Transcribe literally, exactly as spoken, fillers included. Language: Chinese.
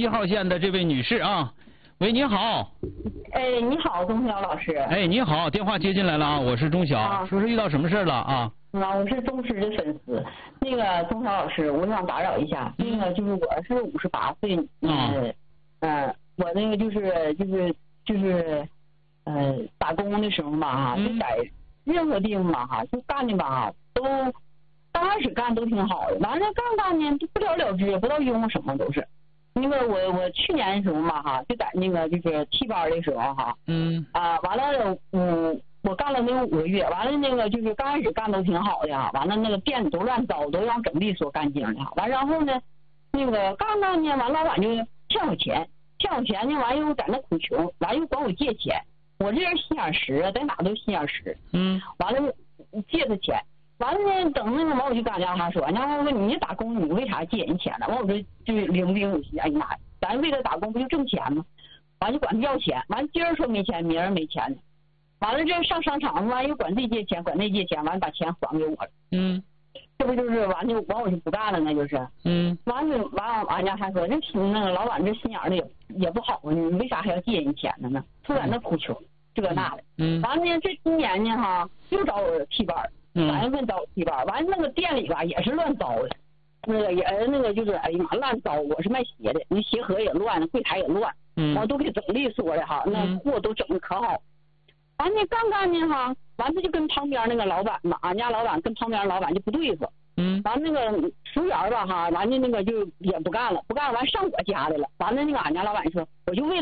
一号线的这位女士啊，喂，你好。 哎，你好，钟晓老师。 哎，你好，电话接进来了啊，我是钟晓， 啊、 说是遇到什么事了啊？ 啊，我是忠实的粉丝。那个钟晓老师，我想打扰一下，嗯、那个就是我是五十八岁，嗯嗯、呃，我那个就是就是就是呃打工的时候嘛哈，就在任何地方嘛哈，就干的吧都刚开始干都挺好的，完了干干呢就不了了之，也不知道用什么都是。那个我我去年的时候嘛哈，就在那个就是替班的时候哈，嗯啊完了嗯。我干了那个五个月，完了那个就是刚开始干都挺好的哈，完了那个店里都乱糟，都让整利索干净的，完然后呢，那个干干呢，完老板就欠我钱，欠我钱呢，完又在那苦穷，完又管我借钱，我这人心眼实啊，在哪都心眼实，嗯，完了借他钱，完了呢，等那个完我就跟俺家他说，俺家他说你打工你为啥借人钱呢？完我说就领兵我心，哎呀妈呀，咱为了打工不就挣钱吗？完就管他要钱，完今儿说没钱，明儿没钱呢。完了，这上商场完又管这借钱，管那借钱，完把钱还给我了。嗯，这不就是完就完我就不干了呢，就是。嗯。完了完俺家还说这那个老板这心眼儿的也也不好啊，你为啥还要借人钱呢呢？就在那苦求这个那的。嗯。完了呢，这今年呢哈又找我替班，三月份找我替班，完那个店里吧也是乱糟的，那个也那个就是哎呀妈乱糟，我是卖鞋的，那鞋盒也乱，柜台也乱，嗯，我都给整利索的哈，那货都整的可好。完了干干呢哈，完他就跟旁边那个老板嘛，俺家老板跟旁边老板就不对付，嗯，完那个服务员吧哈，完了那个就也不干了，不干了完上我家来了，完了那个俺家老板说，我就为了。